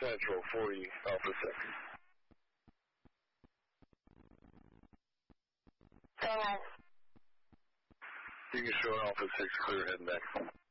Central 40 Alpha 6. Go ahead. You can show Alpha 6 clear head back.